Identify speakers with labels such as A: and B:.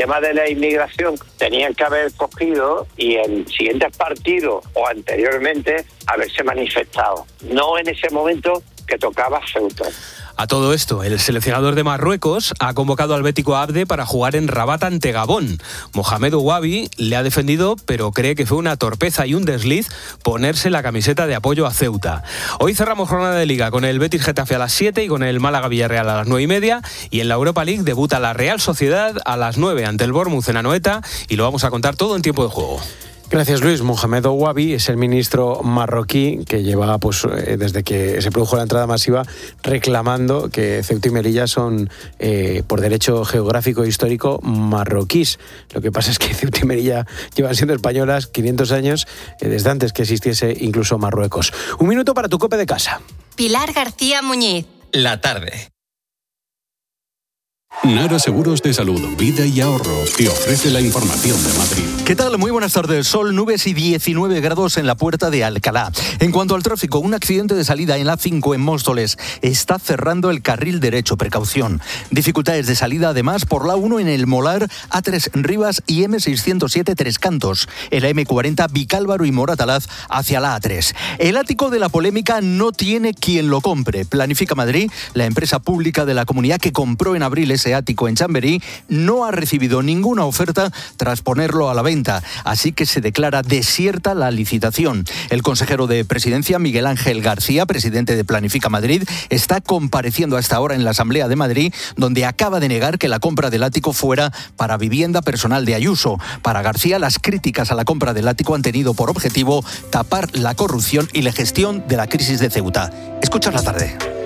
A: tema de la inmigración tenían que haber cogido y en siguientes partidos o anteriormente haberse manifestado, no en ese momento que tocaba Ceuta.
B: A todo esto, el seleccionador de Marruecos ha convocado al bético Abde para jugar en Rabat ante Gabón. Mohamed Ouabi le ha defendido, pero cree que fue una torpeza y un desliz ponerse la camiseta de apoyo a Ceuta. Hoy cerramos jornada de Liga con el Betis Getafe a las 7 y con el Málaga Villarreal a las 9:30. Y en la Europa League debuta la Real Sociedad a las 9 ante el Bournemouth en Anoeta y lo vamos a contar todo en tiempo de juego.
C: Gracias, Luis. Mohamed Ouabi es el ministro marroquí que lleva, desde que se produjo la entrada masiva, reclamando que Ceuta y Melilla son, por derecho geográfico e histórico, marroquíes. Lo que pasa es que Ceuta y Melilla llevan siendo españolas 500 años, desde antes que existiese incluso Marruecos. Un minuto para tu COPE de casa.
D: Pilar García Muñiz.
E: La tarde.
F: Nara Seguros de Salud, Vida y Ahorro te ofrece la información de Madrid.
G: ¿Qué tal? Muy buenas tardes. Sol, nubes y 19 grados en la puerta de Alcalá. En cuanto al tráfico, un accidente de salida en la A5 en Móstoles está cerrando el carril derecho. Precaución. Dificultades de salida además por la 1 en el Molar, A3 Rivas y M607 Tres Cantos. En la M40 Vicálvaro y Moratalaz hacia la A3. El ático de la polémica no tiene quien lo compre. Planifica Madrid, la empresa pública de la comunidad que compró en abril ese ático en Chamberí, no ha recibido ninguna oferta tras ponerlo a la venta, así que se declara desierta la licitación. El consejero de Presidencia, Miguel Ángel García, presidente de Planifica Madrid, está compareciendo a esta hora en la Asamblea de Madrid, donde acaba de negar que la compra del ático fuera para vivienda personal de Ayuso. Para García, las críticas a la compra del ático han tenido por objetivo tapar la corrupción y la gestión de la crisis de Ceuta. Escuchas la tarde.